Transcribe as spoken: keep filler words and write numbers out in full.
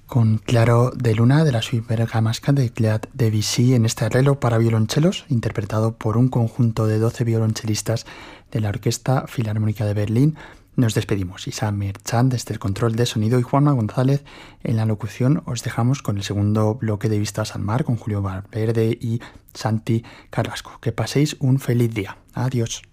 Con Claro de Luna de la suite bergamasca de Claude Debussy en este arreglo para violonchelos, interpretado por un conjunto de doce violonchelistas de la Orquesta Filarmónica de Berlín. Nos despedimos. Isa Merchant desde el control de sonido y Juanma González en la locución. Os dejamos con el segundo bloque de Vistas al Mar con Julio Valverde y Santi Carrasco. Que paséis un feliz día. Adiós.